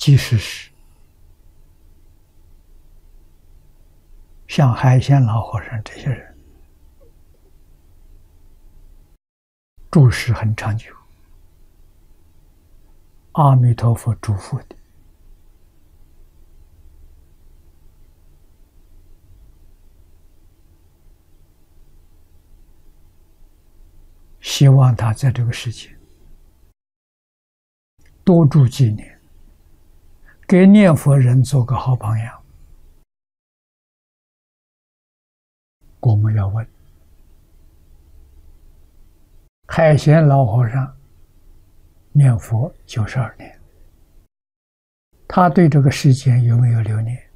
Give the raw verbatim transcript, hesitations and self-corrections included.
即使是像海鲜老和尚这些人，住世很长久，阿弥陀佛嘱咐的，希望他在这个世界多住几年，给念佛人做个好榜样。我们要问，海鲜老和尚念佛九十二年，他对这个世间有没有留念？